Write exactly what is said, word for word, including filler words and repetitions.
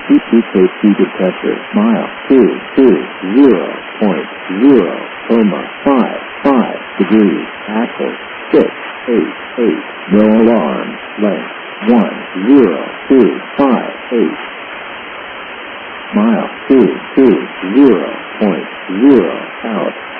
T T K T detector. Mile two two zero point zero comma five five degrees. Axle six eight eight. No alarm. Length one zero two five eight. Mile two two zero point zero out.